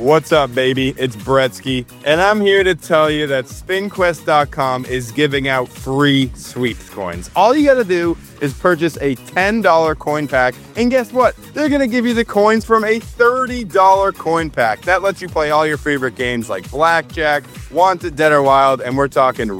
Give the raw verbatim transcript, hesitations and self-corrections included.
What's up, baby? It's Bretsky, and I'm here to tell you that spin quest dot com is giving out free sweeps coins. All you gotta do is purchase a ten dollar coin pack, and guess what? They're gonna give you the coins from a thirty dollar coin pack. That lets you play all your favorite games like Blackjack, Wanted, Dead or Wild, and we're talking